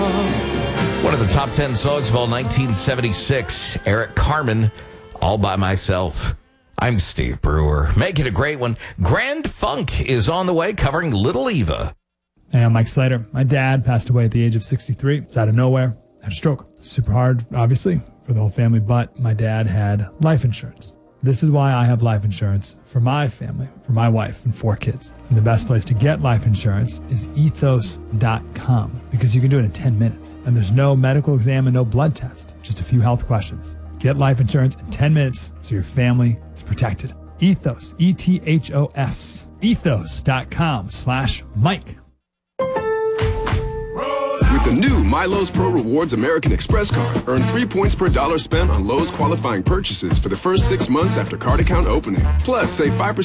One of the top 10 songs of all 1976, Eric Carmen, All By Myself. I'm Steve Brewer. Make it a great one. Grand Funk is on the way covering Little Eva. Hey, I'm Mike Slater. My dad passed away at the age of 63. It's out of nowhere. Had a stroke. Super hard, obviously, for the whole family, but my dad had life insurance. This is why I have life insurance for my family, for my wife and 4 kids. And the best place to get life insurance is ethos.com because you can do it in 10 minutes. And there's no medical exam and no blood test, just a few health questions. Get life insurance in 10 minutes so your family is protected. Ethos, E-T-H-O-S, ethos.com/Mike. With the new MyLowe's Pro Rewards American Express card, earn 3 points per dollar spent on Lowe's qualifying purchases for the first 6 months after card account opening. Plus, save 5%